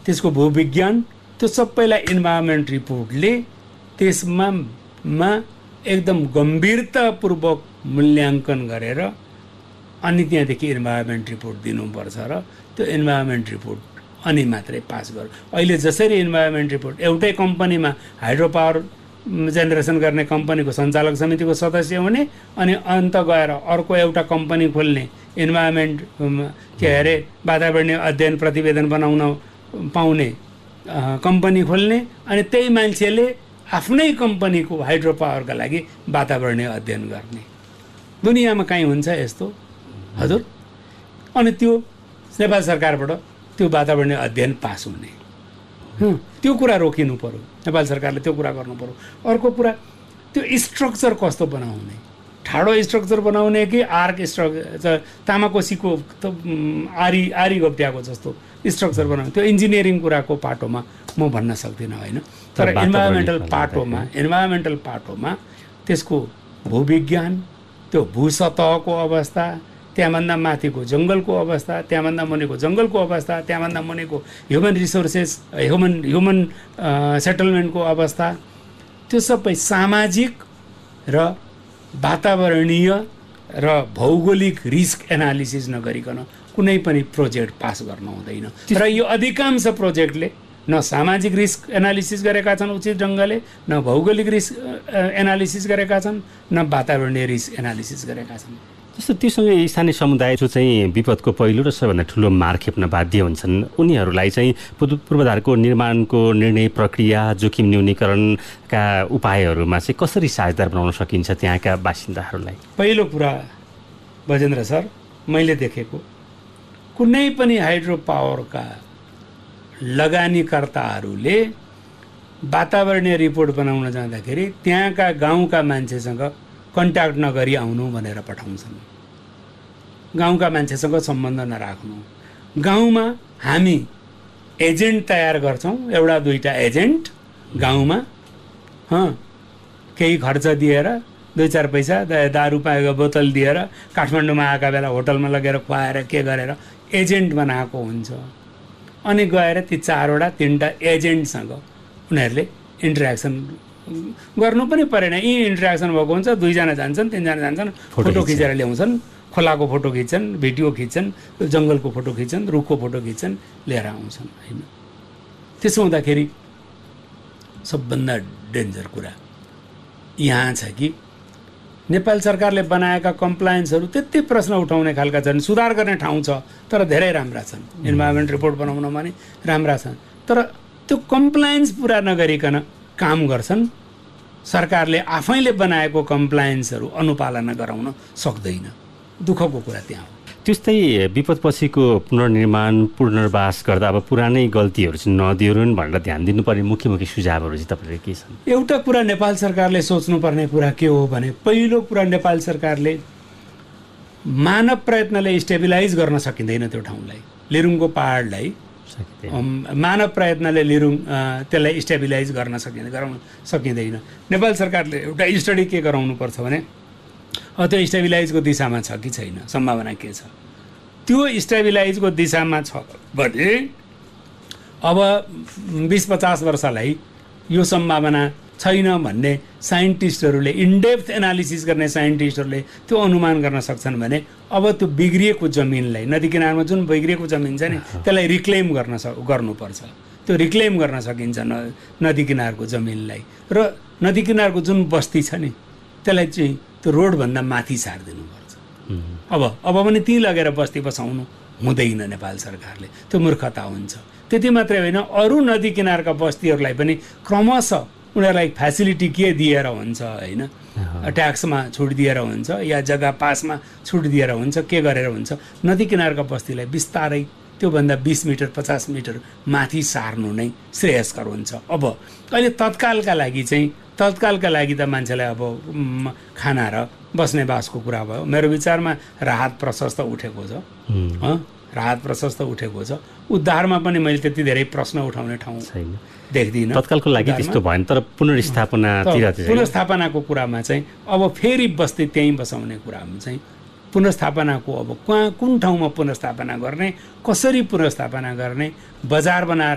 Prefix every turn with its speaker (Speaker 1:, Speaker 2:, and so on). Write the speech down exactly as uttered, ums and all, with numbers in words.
Speaker 1: त्यसको भूविज्ञान, त्यो सबैलाई इन्भाइरोमेन्ट रिपोर्टले त्यसमा मा एकदम गम्भीरतापूर्वक मूल्याङ्कन गरेर अनि त्यहाँदेखि इन्भाइरोमेन्ट रिपोर्ट दिनुपर्छ र त्यो इन्भाइरोमेन्ट रिपोर्ट अनि मात्रै पास गर्यो। अहिले जसरी इन्भाइरोमेन्ट रिपोर्ट एउटै कम्पनीमा हाइड्रो पावर जेनेरेसन गर्ने कम्पनीको सञ्चालक समितिको सदस्य हुने अनि अन्त गएर अर्को एउटा कम्पनी खोल्ने इन्भाइरोमेन्ट के अरे वातावरणीय अध्ययन प्रतिवेदन बनाउन पाउने कम्पनी खोल्ने अनि त्यही मान्छेले आफ्नै कम्पनीको हाइड्रो पावरका लागि वातावरणीय अध्ययन गर्ने। दुनियाँमा कहीँ हुन्छ यस्तो हजुर? अनि त्यो नेपाल सरकारबाट त्यो वातावरणीय अध्ययन पास हुने, त्यो कुरा रोकिनु पर्यो। नेपाल सरकारले त्यो कुरा गर्नु पर्यो। अर्को कुरा त्यो स्ट्रक्चर कस्तो बनाउने, ठाडो स्ट्रक्चर बनाउने कि आर्क स्ट्रक्चर तामाकोसीको आरी आरी गोप्ट्याको जस्तो स्ट्रक्चर बनाउने, त्यो इन्जिनियरिङ कुराको पाटोमा म भन्न सक्दिनँ होइन। तर इन्भाइरोमेन्टल पाटोमा इन्भाइरोमेन्टल पाटोमा त्यसको भूविज्ञान, त्यो भूसतहको अवस्था, त्यहाँभन्दा माथिको जङ्गलको अवस्था, त्यहाँभन्दा मुनिको जङ्गलको अवस्था, त्यहाँभन्दा मुनिको ह्युमन रिसोर्सेस ह्युमन ह्युमन सेटलमेन्टको अवस्था, त्यो सबै सामाजिक र वातावरणीय र भौगोलिक रिस्क एनालिसिस नगरिकन कुनै पनि प्रोजेक्ट पास गर्न हुँदैन। र यो अधिकांश प्रोजेक्टले न सामाजिक रिस्क एनालिसिस गरेका छन् उचित ढङ्गले, न भौगोलिक रिस्क एनालिसिस गरेका छन्, न वातावरणीय रिस्क एनालिसिस गरेका छन्।
Speaker 2: जस्तो त्योसँगै स्थानीय समुदाय जो चाहिँ विपदको पहिलो र सबैभन्दा ठुलो मार खेप्न बाध्य हुन्छन्, उनीहरूलाई चाहिँ पूर्वाधारको निर्माणको निर्णय प्रक्रिया, जोखिम न्यूनीकरणका उपायहरूमा चाहिँ कसरी साझेदार बनाउन सकिन्छ त्यहाँका बासिन्दाहरूलाई?
Speaker 1: पहिलो कुरा बजेन्द्र सर, मैले देखेको कुनै पनि हाइड्रो पावरका लगानीकर्ताहरूले वातावरणीय रिपोर्ट बनाउन जाँदाखेरि त्यहाँका गाउँका मान्छेसँग कन्ट्याक्ट नगरी आउनु भनेर पठाउँछन्। गाउँका मान्छेसँग सम्बन्ध नराख्नु। गाउँमा हामी एजेन्ट तयार गर्छौँ, एउटा दुईवटा एजेन्ट गाउँमा, हँ केही खर्च दिएर दुई चार पैसा दारू पाएको बोतल दिएर काठमाडौँमा आएका बेला होटलमा लगेर खुवाएर के गरेर एजेन्ट बनाएको हुन्छ। अनि गएर ती चारवटा तिनवटा एजेन्टसँग उनीहरूले इन्टरेक्सन गर्नु पनि परेन। यी इन्टरेक्सन भएको हुन्छ, दुईजना जान्छन् तिनजना जान्छन्, फोटो खिचेर ल्याउँछन्, खोलाको फोटो खिच्छन्, भिडियो खिच्छन्, जङ्गलको फोटो खिच्छन्, रुखको फोटो खिच्छन्, लिएर आउँछन् होइन। त्यसो हुँदाखेरि सबभन्दा डेन्जर कुरा यहाँ छ कि नेपाल सरकारले बनाएका कम्प्लायन्सहरू त्यति प्रश्न उठाउने खालका छन्, सुधार गर्ने ठाउँ छ तर धेरै राम्रा छन्, इन्भाइरोमेन्ट रिपोर्ट बनाउनमा पनि राम्रा छन्, तर त्यो कम्प्लायन्स पुरा नगरिकन काम गर्छन्। सरकारले आफैले बनाएको कम्प्लायन्सहरू अनुपालना गराउन सक्दैन। दुःखको कुरा त्यहाँ हो।
Speaker 2: त्यस्तै विपदपछिको पुनर्निर्माण पुनर्वास गर्दा अब पुरानै गल्तीहरू चाहिँ नदिउन् भनेर ध्यान दिनुपर्ने मुख्य मुख्य सुझावहरू चाहिँ तपाईँले के छन्?
Speaker 1: एउटा कुरा नेपाल सरकारले सोच्नुपर्ने कुरा के हो भने, पहिलो कुरा नेपाल सरकारले मानव प्रयत्नले स्टेबिलाइज गर्न सकिँदैन त्यो ठाउँलाई, लिरुङको पहाडलाई मानव प्रयत्नले लिरुङ त्यसलाई स्टेबिलाइज गर्न सकिँदैन गराउन सकिँदैन। नेपाल सरकारले एउटा स्टडी के गराउनुपर्छ भने त्यो स्टेबिलाइजको दिशामा छ कि छैन, सम्भावना के छ। त्यो स्टेबिलाइजको दिशामा छ भने अब बिस पचास वर्षलाई यो सम्भावना छैन भन्ने साइन्टिस्टहरूले, इनडेप्थ एनालिसिस गर्ने साइन्टिस्टहरूले त्यो अनुमान गर्न सक्छन् भने अब त्यो बिग्रिएको जमिनलाई, नदी किनारमा जुन बिग्रिएको जमिन छ नि त्यसलाई रिक्लेम गर्न स गर्नुपर्छ। त्यो रिक्लेम गर्न सकिन्छ न नदी किनारको जमिनलाई। र नदी किनारको जुन बस्ती छ नि त्यसलाई चाहिँ त्यो रोडभन्दा माथि सारिदिनुपर्छ। अब अब पनि ती लगेर बस्ती बसाउनु हुँदैन नेपाल सरकारले, त्यो मूर्खता हुन्छ। त्यति मात्रै होइन, अरू नदी किनारका बस्तीहरूलाई पनि क्रमशः उनीहरूलाई फेसिलिटी के दिएर हुन्छ होइन, ट्याक्समा छुट दिएर हुन्छ या जग्गा पासमा छुट दिएर हुन्छ, के गरेर हुन्छ, नदी किनारका बस्तीलाई बिस्तारै त्योभन्दा बिस मिटर पचास मिटर माथि सार्नु नै श्रेयस्कर हुन्छ। अब अहिले तत्कालका लागि चाहिँ तत्कालका लागि त मान्छेलाई अब खाना र बस्ने बासको कुरा भयो। मेरो विचारमा राहत प्रशस्त उठेको छ, राहत प्रशस्त उठेको छ। उद्धारमा पनि मैले त्यति धेरै प्रश्न उठाउने ठाउँ छैन, देख्दिनँ
Speaker 2: तत्कालको लागि त्यस्तो भएन। तर पुनर्स्थापनातिर
Speaker 1: पुनर्स्थापनाको कुरामा चाहिँ अब फेरि बस्ती त्यहीँ बसाउने कुरामा चाहिँ पुनर्स्थापनाको अब कहाँ कुन ठाउँमा पुनर्स्थापना गर्ने, कसरी पुनर्स्थापना गर्ने, बजार बनाएर